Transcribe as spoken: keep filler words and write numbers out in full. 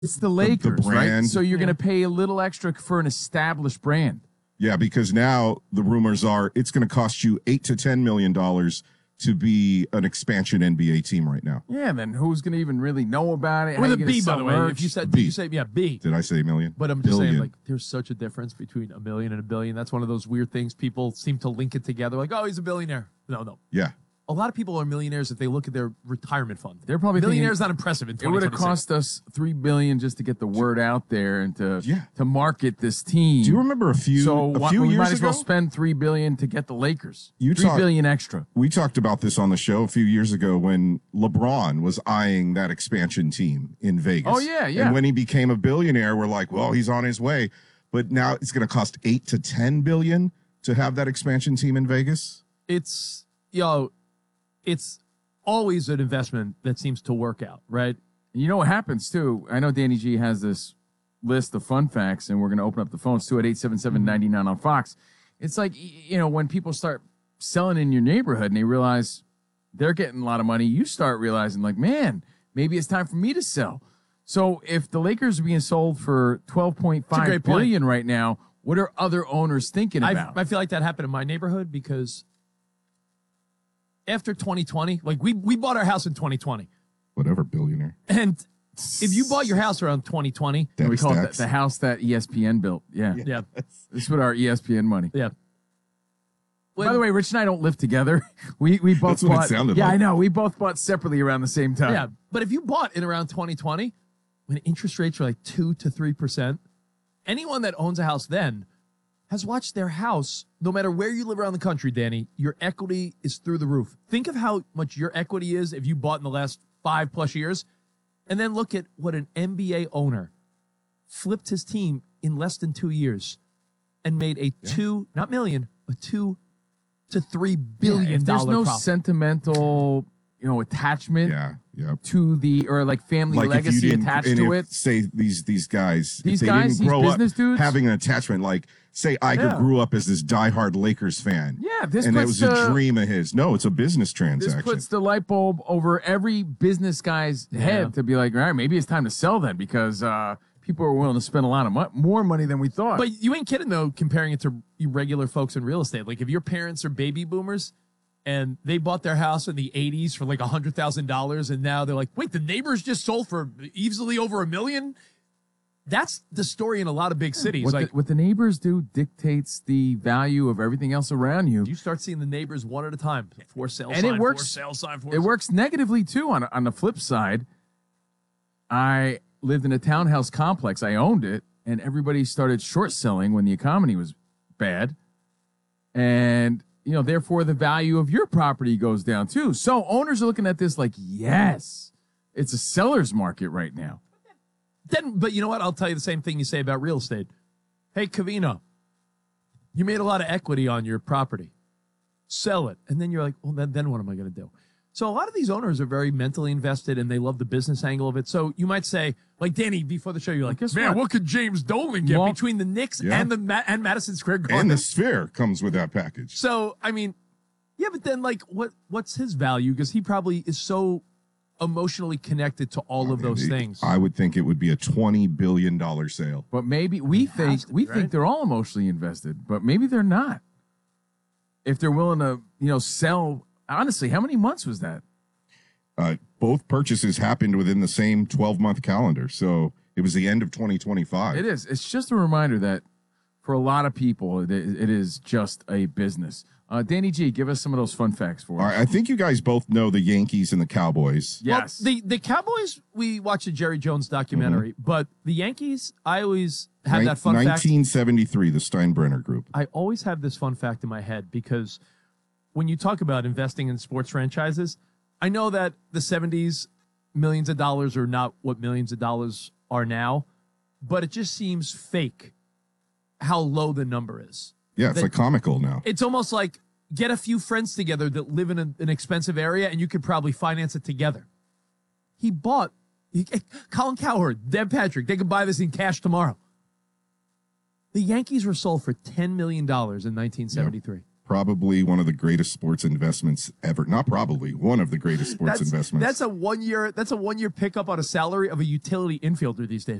It's the Lakers, the, the brand. right? So you're yeah. going to pay a little extra for an established brand. Yeah, because now the rumors are it's going to cost you eight to ten million dollars to be an expansion N B A team right now. Yeah, then who's going to even really know about it? With a B, by the way. If you said, B. Did you say yeah, B? Did I say a million? But I'm just billion. saying, like, there's such a difference between a million and a billion. That's one of those weird things people seem to link it together. Like, oh, he's a billionaire. No, no. Yeah. A lot of people are millionaires if they look at their retirement fund. They're probably millionaires. Not impressive. In it would have cost us three billion just to get the word out there and to yeah. to market this team. Do you remember a few? So a few we years might as ago? well spend three billion to get the Lakers. You three talk, billion extra. We talked about this on the show a few years ago when LeBron was eyeing that expansion team in Vegas. Oh yeah, yeah. And when he became a billionaire, we're like, well, he's on his way. But now it's going to cost eight to ten billion to have that expansion team in Vegas. It's yo. It's always an investment that seems to work out, right? You know what happens, too? I know Danny G has this list of fun facts, and we're going to open up the phones, too, at eight seven seven, nine nine on Fox. It's like, you know, when people start selling in your neighborhood and they realize they're getting a lot of money, you start realizing, like, man, maybe it's time for me to sell. So if the Lakers are being sold for twelve point five billion dollars right now, what are other owners thinking about? I, I feel like that happened in my neighborhood because after twenty twenty, like we we bought our house in twenty twenty. Whatever, billionaire. And if you bought your house around twenty twenty, Dex, we call Dex. it the, the house that E S P N built. Yeah. Yeah. yeah. This is what our E S P N money. Yeah. When, By the way, Rich and I don't live together. We we both That's bought. What it sounded yeah, like. I know. We both bought separately around the same time. Yeah. But if you bought in around twenty twenty, when interest rates are like two to three percent, anyone that owns a house then has watched their house, no matter where you live around the country, Danny, your equity is through the roof. Think of how much your equity is if you bought in the last five plus years, and then look at what an N B A owner flipped his team in less than two years and made a yeah. two, not million, a two to three billion yeah, if there's no profit. Sentimental, you know, attachment yeah, yeah. to the, or like family like legacy attached to if, it. Say these these guys, these if they guys, didn't grow these business up dudes, having an attachment. Like say Iger yeah. grew up as this diehard Lakers fan. Yeah, this and that puts was the, a dream of his. No, it's a business transaction. This puts the light bulb over every business guy's yeah. head to be like, all right, maybe it's time to sell then because uh, people are willing to spend a lot of mo- more money than we thought. But you ain't kidding though, comparing it to regular folks in real estate. Like if your parents are baby boomers and they bought their house in the eighties for like one hundred thousand dollars and now they're like, wait, the neighbors just sold for easily over a million? That's the story in a lot of big cities. What, like the, what the neighbors do dictates the value of everything else around you. You start seeing the neighbors one at a time. For sale and sign, it works, for sale sign, for It sale. works negatively too. On on the flip side, I lived in a townhouse complex. I owned it, and everybody started short selling when the economy was bad, and you know, therefore, the value of your property goes down too. So owners are looking at this like, yes, it's a seller's market right now. Then, but you know what? I'll tell you the same thing you say about real estate. Hey, Covino, you made a lot of equity on your property. Sell it. And then you're like, well, then, then what am I going to do? So a lot of these owners are very mentally invested and they love the business angle of it. So you might say, like Danny, before the show, you're like, Guess man, what? what could James Dolan get Well, between the Knicks yeah. and the Ma- and Madison Square Garden? And the Sphere comes with that package. So, I mean, yeah, but then like what what's his value? Because he probably is so emotionally connected to all I of mean, those it- things. I would think it would be a twenty billion dollars sale. But maybe we has think to be, we right? think they're all emotionally invested, but maybe they're not. If they're willing to, you know, sell. Honestly, how many months was that? Uh, both purchases happened within the same twelve-month calendar, so it was the end of twenty twenty-five. It is. It's just a reminder that for a lot of people, it it is just a business. Uh, Danny G, give us some of those fun facts for us. All right, I think you guys both know the Yankees and the Cowboys. Yes. Well, the, the Cowboys, we watched a Jerry Jones documentary, mm-hmm. but the Yankees, I always have Nin- that fun fact. nineteen seventy-three, the Steinbrenner Group. I always have this fun fact in my head because when you talk about investing in sports franchises, I know that the seventies millions of dollars are not what millions of dollars are now, but it just seems fake how low the number is. Yeah, it's That- like comical now. It's almost like get a few friends together that live in a, an expensive area and you could probably finance it together. He bought he, Colin Cowherd, Deb Patrick. They could buy this in cash tomorrow. The Yankees were sold for ten million dollars in nineteen seventy-three. Yep. probably one of the greatest sports investments ever. Not probably, one of the greatest sports That's, investments. that's a one year. That's a one year pickup on a salary of a utility infielder these days.